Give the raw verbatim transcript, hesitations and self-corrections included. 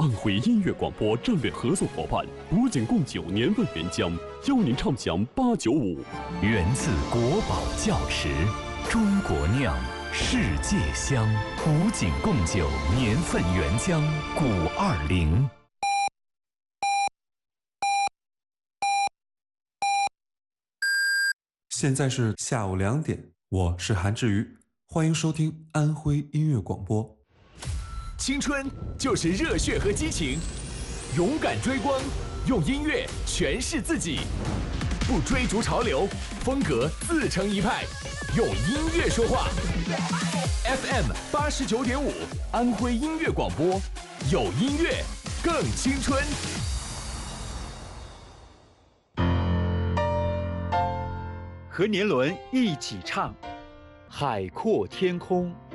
安徽音乐广播战略合作伙伴古井贡酒年份原浆，邀您畅享八九五。 源自国宝窖池，中国酿，世界香。古井贡酒年份原浆古二零。 现在是下午两点，我是韩志宇，欢迎收听安徽音乐广播。 青春就是热血和激情，勇敢追光，用音乐诠释自己，不追逐潮流，风格自成一派，用音乐说话。F M 八十九点五，安徽音乐广播，有音乐更青春。 和年轮一起唱，海阔天空。